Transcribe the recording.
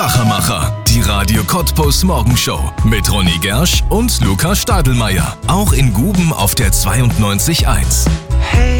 Wachamacher, die Radio Cottbus Morgenshow mit Ronny Gersch und Lukas Stadelmeier. Auch in Guben auf der 92.1. Hey.